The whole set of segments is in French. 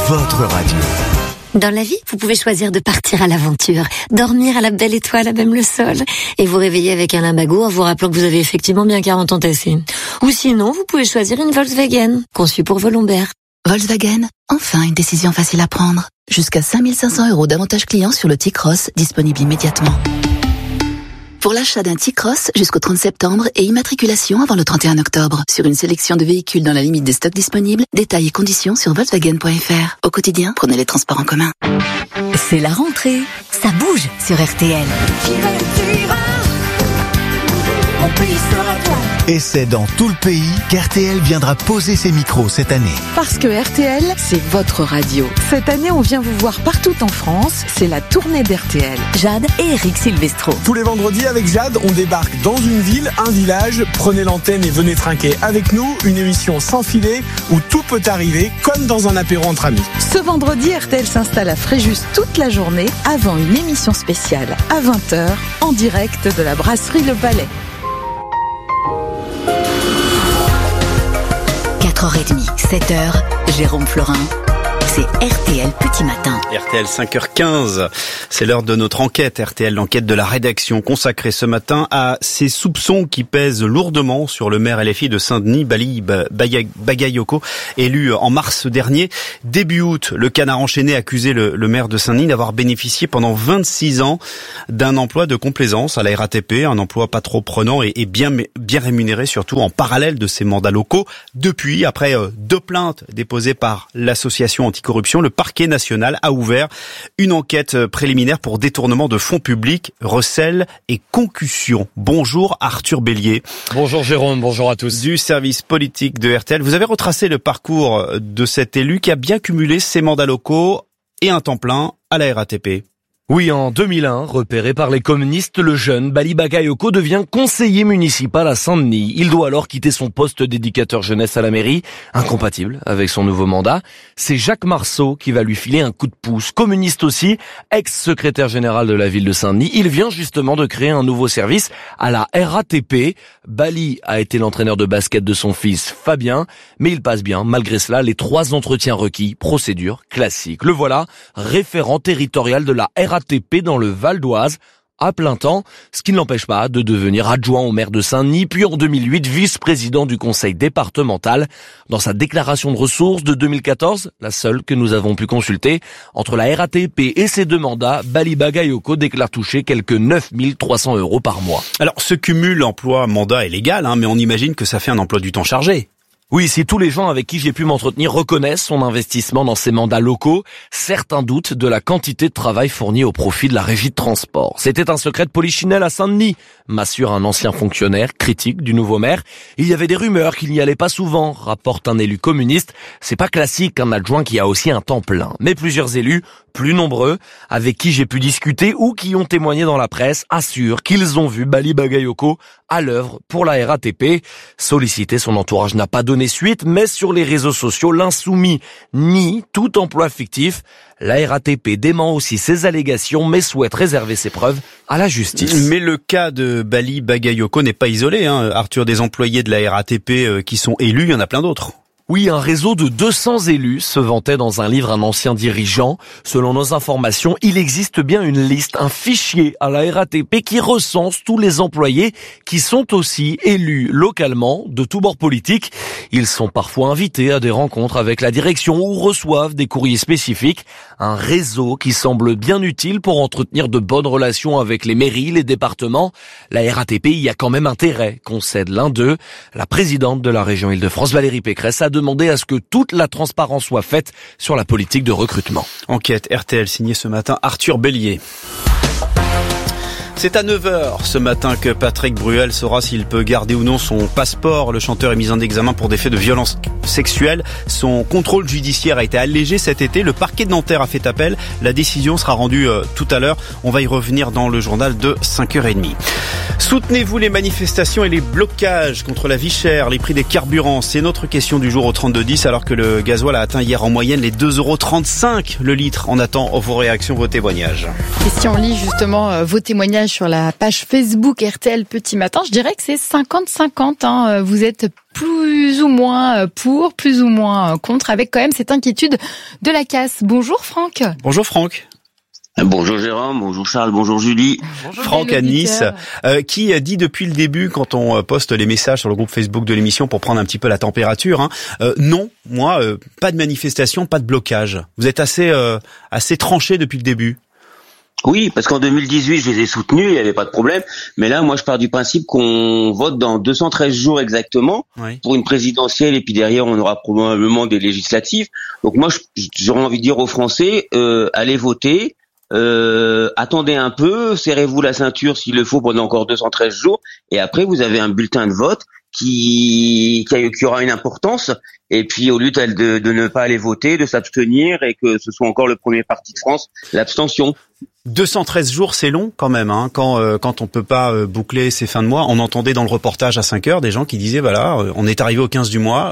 votre radio. Dans la vie, vous pouvez choisir de partir à l'aventure, dormir à la belle étoile à même le sol, et vous réveiller avec un lumbago en vous rappelant que vous avez effectivement bien 40 ans tassés. Ou sinon, vous pouvez choisir une Volkswagen, conçue pour vos lombaires. Volkswagen, enfin une décision facile à prendre. Jusqu'à 5 500 € d'avantages clients sur le T-Cross, disponible immédiatement. Pour l'achat d'un T-Cross jusqu'au 30 septembre et immatriculation avant le 31 octobre. Sur une sélection de véhicules dans la limite des stocks disponibles, détails et conditions sur Volkswagen.fr. Au quotidien, prenez les transports en commun. C'est la rentrée, ça bouge sur RTL. Et c'est dans tout le pays qu'RTL viendra poser ses micros cette année. Parce que RTL, c'est votre radio. Cette année, on vient vous voir partout en France. C'est la tournée d'RTL. Jade et Eric Silvestro. Tous les vendredis avec Jade, on débarque dans une ville, un village. Prenez l'antenne et venez trinquer avec nous. Une émission sans filet où tout peut arriver, comme dans un apéro entre amis. Ce vendredi, RTL s'installe à Fréjus toute la journée avant une émission spéciale à 20h en direct de la brasserie Le Palais. 4h30, 7h, Jérôme Florin. C'est RTL Petit Matin. RTL 5h15, c'est l'heure de notre enquête. RTL, l'enquête de la rédaction consacrée ce matin à ces soupçons qui pèsent lourdement sur le maire LFI de Saint-Denis, Bali Bagayoko, élu en mars dernier. Début août, le Canard enchaîné accusait le maire de Saint-Denis d'avoir bénéficié pendant 26 ans d'un emploi de complaisance à la RATP, un emploi pas trop prenant et bien rémunéré, surtout en parallèle de ses mandats locaux. Depuis, après 2 plaintes déposées par l'association anticorruption, le parquet national a ouvert une enquête préliminaire pour détournement de fonds publics, recel et concussion. Bonjour Arthur Bélier. Bonjour Jérôme, bonjour à tous. Du service politique de RTL. Vous avez retracé le parcours de cet élu qui a bien cumulé ses mandats locaux et un temps plein à la RATP. Oui, en 2001, repéré par les communistes, le jeune Bali Bagayoko devient conseiller municipal à Saint-Denis. Il doit alors quitter son poste d'éducateur jeunesse à la mairie, incompatible avec son nouveau mandat. C'est Jacques Marceau qui va lui filer un coup de pouce. Communiste aussi, ex-secrétaire général de la ville de Saint-Denis. Il vient justement de créer un nouveau service à la RATP. Bali a été l'entraîneur de basket de son fils Fabien, mais il passe bien, malgré cela, les 3 entretiens requis, procédure classique. Le voilà, référent territorial de la RATP dans le Val d'Oise, à plein temps, ce qui ne l'empêche pas de devenir adjoint au maire de Saint-Denis, puis en 2008, vice-président du conseil départemental. Dans sa déclaration de ressources de 2014, la seule que nous avons pu consulter, entre la RATP et ses 2 mandats, Bali Bagayoko déclare toucher quelques 9 300 € par mois. Alors, ce cumul emploi-mandat est légal, mais on imagine que ça fait un emploi du temps chargé. Oui, si tous les gens avec qui j'ai pu m'entretenir reconnaissent son investissement dans ses mandats locaux, certains doutent de la quantité de travail fourni au profit de la régie de transport. C'était un secret de polichinelle à Saint-Denis, m'assure un ancien fonctionnaire critique du nouveau maire. Il y avait des rumeurs qu'il n'y allait pas souvent, rapporte un élu communiste. C'est pas classique un adjoint qui a aussi un temps plein. Mais plusieurs élus, plus nombreux, avec qui j'ai pu discuter ou qui ont témoigné dans la presse, assurent qu'ils ont vu Bali Bagayoko à l'œuvre pour la RATP. Sollicité, son entourage n'a pas donné suite, mais sur les réseaux sociaux, l'insoumis nie tout emploi fictif. La RATP dément aussi ces allégations, mais souhaite réserver ses preuves à la justice. Mais le cas de Bali Bagayoko n'est pas isolé, Arthur. Des employés de la RATP qui sont élus, il y en a plein d'autres. Oui, un réseau de 200 élus, se vantait dans un livre un ancien dirigeant. Selon nos informations, il existe bien une liste, un fichier à la RATP qui recense tous les employés qui sont aussi élus localement de tous bords politiques. Ils sont parfois invités à des rencontres avec la direction ou reçoivent des courriers spécifiques. Un réseau qui semble bien utile pour entretenir de bonnes relations avec les mairies, les départements. La RATP y a quand même intérêt, concède l'un d'eux. La présidente de la région Île-de-France, Valérie Pécresse, a demandé à ce que toute la transparence soit faite sur la politique de recrutement. Enquête RTL signée ce matin Arthur Bélier. C'est à 9h ce matin que Patrick Bruel saura s'il peut garder ou non son passeport. Le chanteur est mis en examen pour des faits de violence sexuelle. Son contrôle judiciaire a été allégé cet été. Le parquet de Nanterre a fait appel. La décision sera rendue tout à l'heure. On va y revenir dans le journal de 5h30. Soutenez-vous les manifestations et les blocages contre la vie chère, les prix des carburants? C'est notre question du jour au 3210, alors que le gasoil a atteint hier en moyenne les 2,35 € le litre. On attend vos réactions, vos témoignages. Et si on lit justement vos témoignages témoignages sur la page Facebook RTL Petit Matin. Je dirais que c'est 50-50. Hein. Vous êtes plus ou moins pour, plus ou moins contre, avec quand même cette inquiétude de la casse. Bonjour Franck. Bonjour Franck. Bonjour Jérôme, bonjour Charles, bonjour Julie. Bonjour Franck à Nice, qui dit depuis le début, quand on poste les messages sur le groupe Facebook de l'émission pour prendre un petit peu la température, non, moi, pas de manifestation, pas de blocage. Vous êtes assez tranché depuis le début. Oui, parce qu'en 2018, je les ai soutenus, il n'y avait pas de problème. Mais là, moi, je pars du principe qu'on vote dans 213 jours exactement pour une présidentielle, et puis derrière, on aura probablement des législatives. Donc moi, j'aurais envie de dire aux Français, allez voter. Attendez un peu, serrez-vous la ceinture s'il le faut pendant encore 213 jours, et après vous avez un bulletin de vote qui aura une importance, et puis au lieu de ne pas aller voter, de s'abstenir, et que ce soit encore le premier parti de France, l'abstention. 213 jours, c'est long quand même, hein, quand on peut pas boucler ses fins de mois. On entendait dans le reportage à 5h des gens qui disaient voilà, on est arrivé au 15 du mois,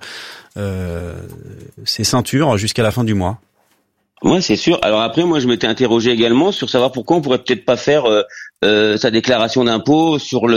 c'est ceinture jusqu'à la fin du mois. Ouais, c'est sûr. Alors après, moi, je m'étais interrogé également sur savoir pourquoi on pourrait peut-être pas faire sa déclaration d'impôt sur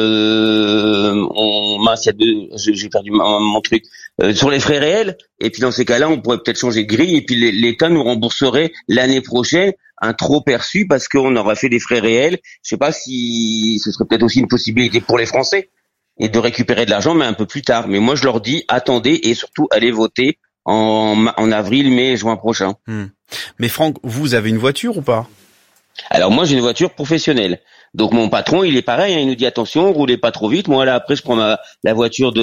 j'ai perdu mon truc, sur les frais réels. Et puis dans ces cas-là, on pourrait peut-être changer de grille, et puis l'État nous rembourserait l'année prochaine un trop perçu parce qu'on aura fait des frais réels. Je sais pas si ce serait peut-être aussi une possibilité pour les Français et de récupérer de l'argent, mais un peu plus tard. Mais moi, je leur dis attendez, et surtout allez voter en avril, mai, juin prochain. Mais Franck, vous avez une voiture ou pas? Alors moi, j'ai une voiture professionnelle. Donc mon patron, il est pareil, hein, il nous dit attention, roulez pas trop vite. Moi là, après, je prends la voiture de